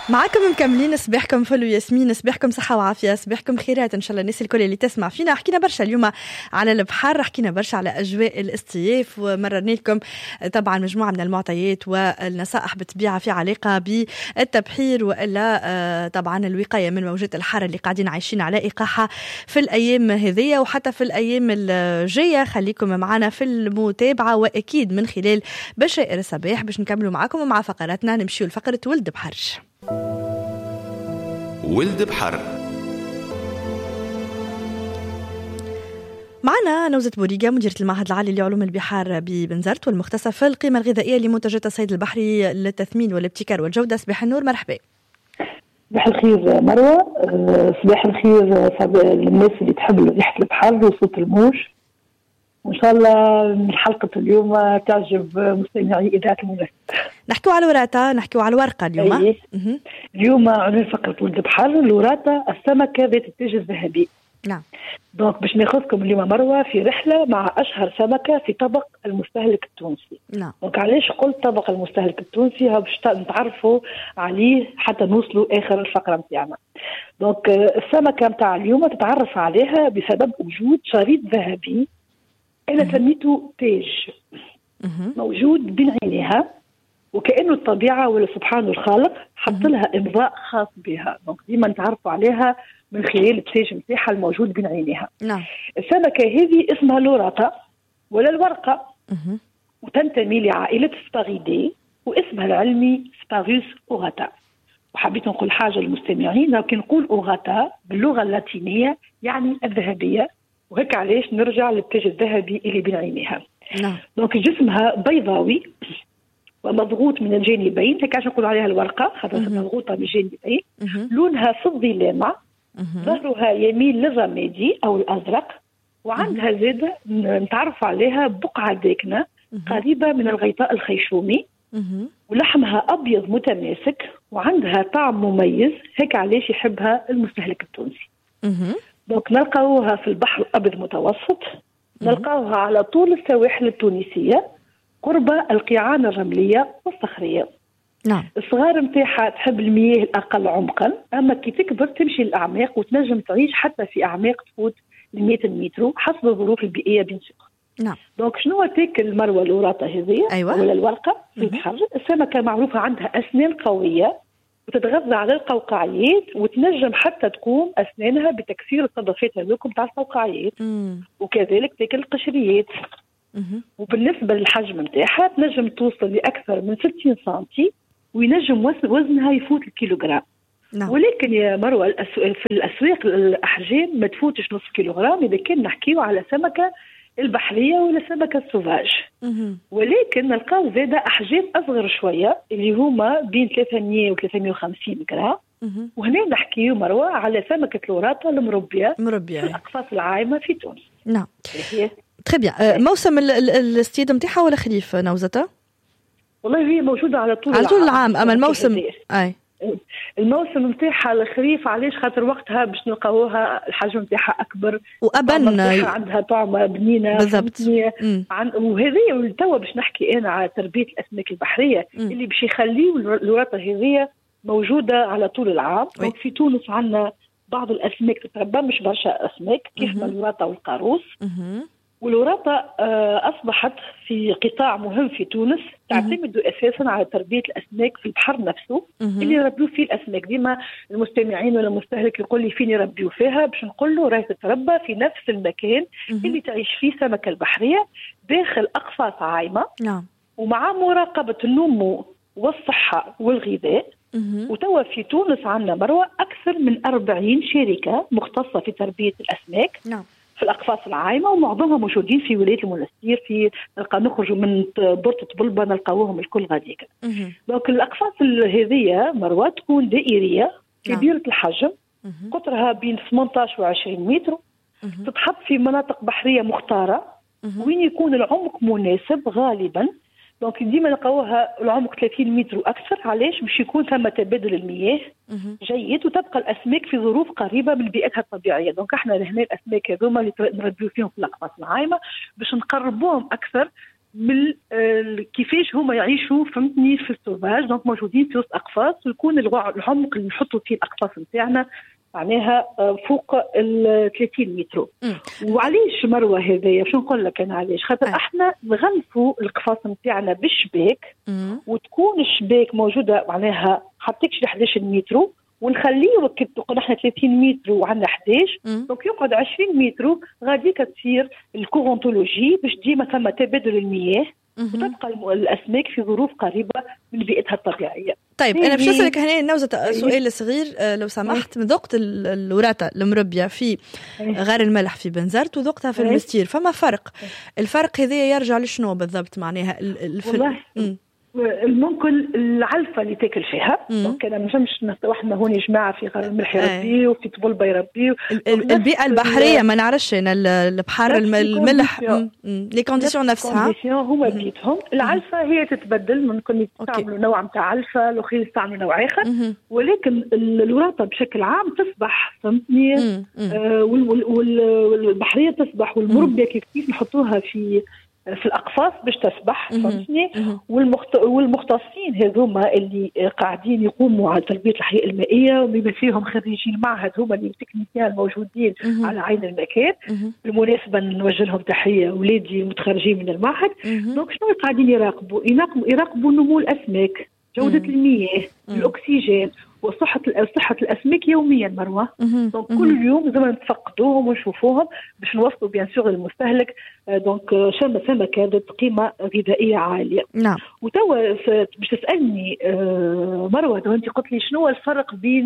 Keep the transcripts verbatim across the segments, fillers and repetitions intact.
معاكم مكملين. صباحكم فل وياسمين، صباحكم صحة وعافية، صباحكم خيرات إن شاء الله. الناس الكل اللي تسمع فينا، حكينا برشا اليوم على البحر، حكينا برشا على أجواء الاصطياف، ومررنا لكم طبعا مجموعة من المعطيات والنصائح بطبيعة في علاقة بالتبحير وإلا طبعا الوقاية من موجات الحر اللي قاعدين عايشين على إيقاعها في الأيام هذية وحتى في الأيام الجاية. خليكم معنا في المتابعة، وأكيد من خلال بشائر الصباح باش نكملوا معكم ومع فقراتنا نمشيوا لفقرة ولد بحر. ولد بحر معنا نوزة بوريقة، مديرة المعهد العالي لعلوم البحار ببنزرت والمختصة في القيمة الغذائية لمنتجات الصيد البحري للتثمين والابتكار والجودة. صباح النور، مرحبا. صباح الخير مروة. صباح الخير للناس اللي تحب ريحة البحر وصوت الموج. وإن شاء الله حلقة اليوم تعجب مستمعي إذاعة المنى. نحكيو على الوراثة، نحكيو على الورقة اليوم. أيه. اليوم عنوان فقرة ولد بحر الوراثة، السمكة ذات التاج الذهبي. نعم. دونك باش ناخذكم اليوم مروة في رحلة مع أشهر سمكة في طبق المستهلك التونسي. نعم. دونك علاش قلت طبق المستهلك التونسي؟ باش نتعرفوا عليه حتى نوصلوا آخر الفقرة متاعنا. دونك السمكة متاع اليوم تتعرف عليها بسبب وجود شريط ذهبي أنا سميته تاج موجود بين عينيها، وكأنه الطبيعة ولا سبحان الخالق حط لها إمضاء خاص بها. دونك ديما نتعرفوا عليها من خلال التاج متاعها الموجود بين عينيها. نعم. السمكة هذه اسمها لوراتا ولا الورقة، وتنتمي لعائلة سباغيدي، واسمها العلمي سباغوس أوغاتا. وحبيت نقول حاجة للمستمعين، لو كي نقول أوغاتا باللغة اللاتينية يعني الذهبية، وهيك علاش نرجع للتاج الذهبي اللي بين عينيها. نعم. دونك جسمها بيضاوي ومضغوط من الجانبين، هيك عشان نقول عليها الورقة، خاطر مضغوطة من الجانبين. لونها فضي لامع، ظهرها يميل للرمادي أو الأزرق، وعندها زادة نتعرف عليها بقعة داكنة قريبة من الغطاء الخيشومي، ولحمها أبيض متماسك، وعندها طعم مميز، هيك علاش يحبها المستهلك التونسي. دونك نلقاوها في البحر الأبيض المتوسط، نلقاوها على طول السواحل التونسية قرب القيعان الرملية والصخرية. نعم. الصغار متاعها تحب المياه الأقل عمقا، أما كي تكبر تمشي الأعماق وتنجم تعيش حتى في أعماق تفوت المئة متر حسب الظروف البيئية بين سوق. نعم. دونك شنو تاكل المروة الوراثة هذه؟ أيوة. ولا الورقة في البحر؟ السمكة معروفة عندها أسنان قوية وتتغذى على القوقعيات، وتنجم حتى تقوم أسنانها بتكسير الصدفات هذوكم تاع القوقعيات، وكذلك تاكل القشريات. وبالنسبة للحجم متاعها تنجم توصل لأكثر من ستين سنتي، وينجم وزنها يفوت الكيلوغرام. نعم. ولكن يا مروة في الأسواق الأحجام ما تفوتش نص كيلوغرام إذا كان نحكيو على سمكة البحرية ولا سمكة السوفاج. ولكن نلقاو زادة أحجام أصغر شوية اللي هما بين ثلاثمئة و ثلاثمئة وخمسين جرام. وهنا نحكيو مروة على سمكة الوراثة المربية مربية في الأقفاص العايمة في تونس. نعم. تري بيان. موسم الاصطياد متاعها ولا خريف نوزته؟ والله هي موجودة على طول على طول العام. أما الموسم أي الموسم متاعها الخريف، علاش؟ خاطر وقتها باش نلقاوها الحجم متاعها أكبر وأبن، عندها طعمة بنينة بالضبط. عن... وهذه توا باش نحكي أنا على تربية الأسماك البحرية م. اللي باش يخليوا الوراثة هذه موجودة على طول العام. في تونس عندنا بعض الأسماك تتربى، مش برشا أسماك كيف الوراثة والقاروص. والوراثة أصبحت في قطاع مهم في تونس تعتمد أساسا على تربية الأسماك في البحر نفسه اللي يربيو فيه الأسماك. ديما المستمعين ولا المستهلك يقول لي فين يربيو فيها، باش نقول له راهي تتربى في نفس المكان اللي تعيش فيه سمكة البحرية داخل أقفاص عايمة. نعم. ومع مراقبة النمو والصحة والغذاء. وتوا في تونس عندنا مروة أكثر من أربعين شركة مختصة في تربية الأسماك. نعم. في الأقفاص العايمة، ومعظمها موجودين في ولاية المنستير، في نلقى نخرجوا من بورتة بلبة نلقاوهم الكل غاديك. دونك الأقفاص هذه مروة تكون دائرية كبيرة الحجم، قطرها بين ثمانية عشر و عشرين متر، تتحط في مناطق بحرية مختارة وين يكون العمق مناسب غالبا. دونك ديما نلقاوها العمق ثلاثين متر واكثر. علاش؟ باش يكون ثم تبادل المياه جيد، وتبقى الاسماك في ظروف قريبه من بيئتها الطبيعيه. دونك احنا هنا الاسماك هذوما اللي نربيو فيهم في الاقفاص العايمه باش نقربوهم اكثر من كيفاش هما يعيشوا فهمتني في السوفاج. دونك موجودين في وسط اقفاص، ويكون العمق اللي نحطوا فيه الاقفاص نتاعنا معناها فوق ال ثلاثين متر. وعليش مروه هذايا شو نقول لك انا علاش؟ خاطر أه. احنا نغلفوا القفاص نتاعنا بالشباك، وتكون الشباك موجوده معناها حطيكش أحد عشر متر، ونخليه كي تقول احنا ثلاثين متر وعندنا أحد عشر، دونك يقعد عشرين متر. غاديك تصير الكورونتولوجي باش ديما ثم تبادل المياه، وتبقى الاسماك في ظروف قريبه من بيئتها الطبيعيه. طيب انا باش نسالك هنا نوزه سؤال صغير لو سمحت. ذقت الوراثه المربيه في غار الملح في بنزرت وذقتها في المستير، فما فرق؟ الفرق هذا يرجع لشنو بالضبط معناها والله ممكن العلفه اللي تاكل فيها. دونك انا ما نجمش واحنا هون جماعه في غار الملح يربي وفي طبلبه يربي. البيئه البحريه ما نعرفش انا البحر الملح لي كونديسيون نفسها هما بيتهم. العلفه هي تتبدل، ممكن يستعملوا نوع نتاع علفه، الاخرين يستعملوا نوع اخر، ولكن الوراثه بشكل عام تصبح فهمتني آه والبحريه تصبح، والمربيه كيف كيف نحطوها في في الأقفاص باش تسبح فهمتني. والمخت... والمختصين هذوما اللي قاعدين يقوموا على تربية الأحياء المائية، وبما فيهم خريجي المعهد هما اللي تكنيكيان موجودين على عين المكان. بالمناسبة نوجه لهم تحية، ولادي متخرجين من المعهد. دونك شنو قاعدين يراقبوا؟ يراقبوا يراقبوا نمو الأسماك، جودة المياه، الأكسجين، وصحة صحة الأسماك يوميا مروة. دونك كل يوم زي ما نتفقدوهم ونشوفوهم باش نوصلوا بيان سور للمستهلك. دونك شامة سما كانت قيمة غذائية عالية. نعم. وتوا باش تسألني مروة، وانت قلت لي شنو الفرق بين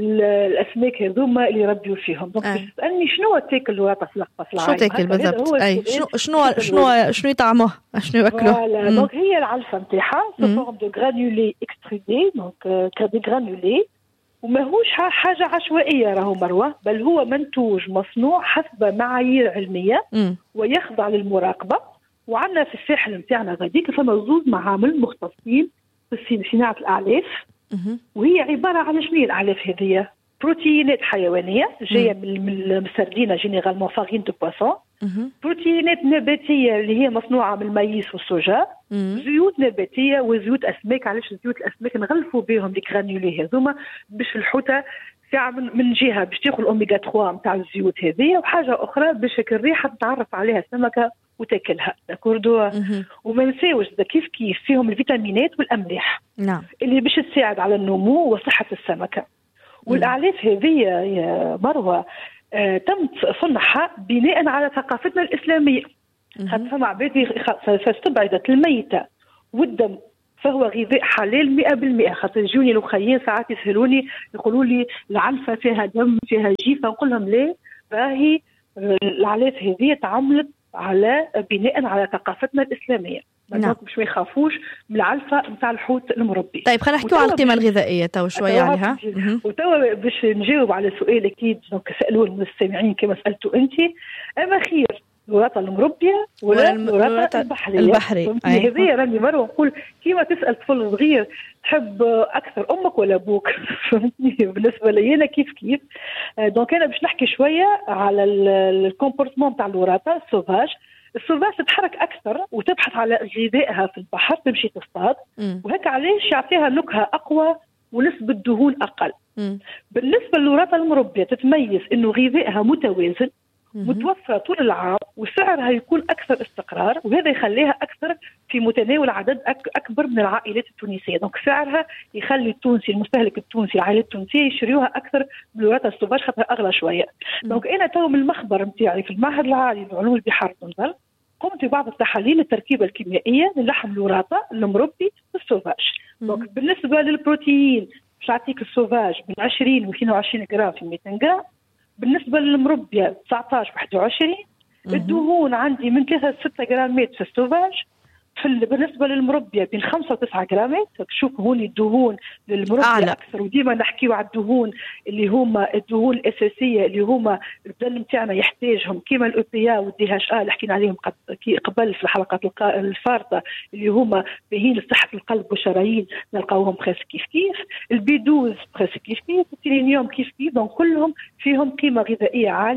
الأسماك هذوما اللي يربيوا فيهم. دونك باش تسألني شنو تاكل الوراثة في القفص العالي؟ شنو تاكل بالضبط؟ أي شنو شنو شنو شنو يطعموه؟ شنو ياكلوه؟ دونك هي العلفة نتاعها سو فورم دو غرانولي اكسترودي، دونك كدي غرانولي، وماهوش حاجة عشوائية راهو مروة، بل هو منتوج مصنوع حسب معايير علمية م. ويخضع للمراقبة. وعندنا في الساحل نتاعنا غاديك فما زوز معامل مختصين في صناعة الأعلاف. م. وهي عبارة على شنو الأعلاف هذه؟ بروتينات حيوانية جاية من السردينة جينيرالمون فارين دو بواسون، بروتينات نباتية اللي هي مصنوعة من المايس والسوجا، زيوت نباتية وزيوت أسماك. علاش زيوت الأسماك نغلفوا بهم دي غرانيولي هذوما باش الحوتة ساعة من جهة باش تاخذ الأوميغا ثلاثة نتاع الزيوت هذه، وحاجة أخرى باش الريحة تتعرف عليها السمكة وتاكلها. داكوردو. وما نساوش كيف كيف فيهم الفيتامينات والأملاح نعم اللي باش تساعد على النمو وصحة السمكة. والأعلاف هذه يا مروة آه تم صنعها بناء على ثقافتنا الإسلامية. خاطر فما عباد فاستبعدت الميتة والدم فهو غذاء حلال مئة بالمئة. خاطر يجوني الأخيين ساعات يسألوني يقولوا لي العلفة فيها دم فيها جيفة، نقول لهم لا، راهي الأعلاف هذه تعملت على بناء على ثقافتنا الإسلامية. نعم. باش ما يخافوش من العلفة نتاع الحوت المربي. طيب خلينا نحكيو على القيمة الغذائية تو شوية عليها. وتوا باش نجاوب على سؤال أكيد دونك سألوه المستمعين كما سألتوا أنت، أما خير الوراثة المربية ولا الوراثة البحرية؟ البحري هذه راني مرة نقول كيما تسأل طفل صغير تحب أكثر أمك ولا أبوك؟ فهمتني. بالنسبة لي أنا كيف كيف. دونك أنا باش نحكي شوية على الكومبورتمون تاع الوراثة السوفاج. السوفاج تتحرك أكثر وتبحث على غذائها في البحر، تمشي تصطاد، وهيك علاش يعطيها نكهة أقوى ونسبة دهون أقل. م. بالنسبة للوراثة المربية تتميز إنه غذائها متوازن متوفرة طول العام، وسعرها يكون أكثر استقرار، وهذا يخليها أكثر في متناول عدد أك أكبر من العائلات التونسية. دونك سعرها يخلي التونسي المستهلك التونسي العائلات التونسية يشتريوها أكثر من الوراثة السوفاج خاطر أغلى شوية. دونك أنا تو من المخبر متاعي في المعهد العالي لعلوم البحار تنزل قمت ببعض التحاليل التركيبة الكيميائية للحم الوراثة المربي والسوفاج. دونك بالنسبة للبروتين مش أعطيك السوفاج من عشرين و اثنين وعشرين جرام في مئتين جرام، بالنسبة للمربية تسعة عشر واحد وعشرين. الدهون عندي من ثلاثة إلى ستة جرامات في السوفاج. بالنسبة للمربية بين خمسة وتسعة جرامات. شوف هون الدهون للمربية أعلى. أكثر، وديما نحكيو على الدهون اللي هما الدهون الأساسية اللي هما البدن متاعنا يحتاجهم كيما الأو بي إيه والدي هاش آ اللي حكينا عليهم قبل في الحلقات الفارطة اللي هما باهين لصحة القلب والشرايين نلقاوهم بريسك كيف كيف. البي اثناشر بريسك كيف كيف. السيلينيوم كيف كيف. دونك كلهم فيهم قيمة غذائية عالية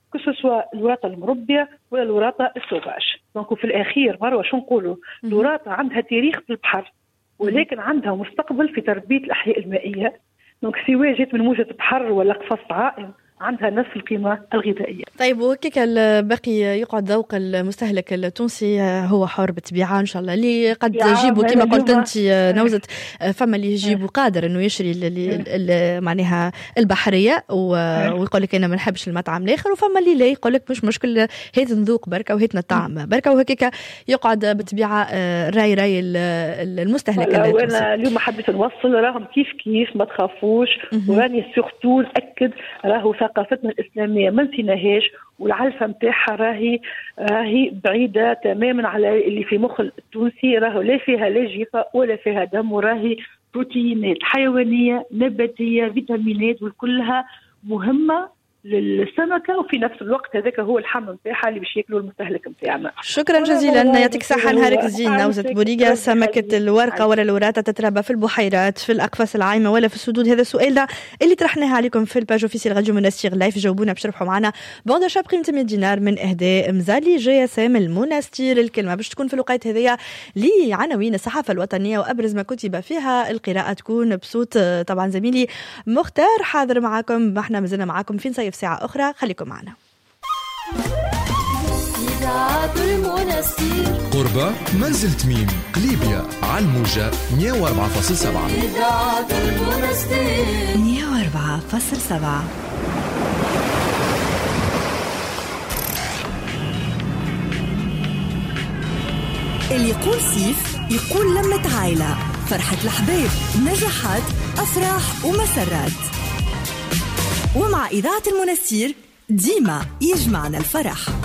كسوا الوراثه المربيه ولا الوراثه السوفاج. دونك في الاخير مروه شو نقولوا؟ الوراثه عندها تاريخ في البحر ولكن عندها مستقبل في تربيه الاحياء المائيه. دونك سواء جات من موجه بحر ولا قفص عائم عندها نفس القيمة الغذائية. طيب وهيك الباقي يقعد ذوق المستهلك التونسي هو حر بالطبيعة إن شاء الله. اللي قد يجيبوا كما قلت أنت نوزت، فما اللي يجيبوا قادر إنه يشري اللي معناها البحرية ويقول لك أنا ما نحبش المطعم الآخر، وفما اللي لا يقول لك مش مشكل هيت نذوق بركة وهيت نطعم بركة، وهيك يقعد بالطبيعة راي راي المستهلك التونسي. وأنا اليوم حبيت نوصل راهم كيف كيف ما تخافوش، وراني سورتو نأكد راهو ثقافتنا الإسلامية ما نسيناهاش، والعلفة متاعها راهي راهي بعيدة تماما على اللي في مخ التونسي. راهو لا فيها لا جيفة ولا فيها دم، وراهي بروتينات حيوانية نباتية فيتامينات وكلها مهمة للسمكة، وفي نفس الوقت هذاك هو الحم نتاعها اللي باش ياكلوا المستهلك نتاعنا. شكرا جزيلا، يعطيك الصحة، نهارك زين. نوزت بوريقة، سمكة الورقة ولا الوراتة تتربى في البحيرات في الأقفاص العايمة ولا في السدود؟ هذا السؤال ده اللي طرحناه عليكم في الباج اوفيسيال راديو منستير لايف. جاوبونا باش تربحوا معنا بوندا شاب قيمة مية دينار من إهداء مزالي جياسام المنستير. الكلمة باش تكون في الوقت هذيا لعناوين الصحافة الوطنية وأبرز ما كتب فيها. القراءة تكون بصوت طبعا زميلي مختار حاضر معكم. احنا مازلنا معكم في نصيف ساعة أخرى، خليكم معنا. قربة منزل تميم قليبية على الموجة مية وأربعة فاصلة سبعة مية وأربعة فاصلة سبعة. اللي يقول سيف يقول لمة عائلة، فرحة الأحباب، نجاحات، أفراح ومسرات. ومع إذاعة المنستير ديما يجمعنا الفرح.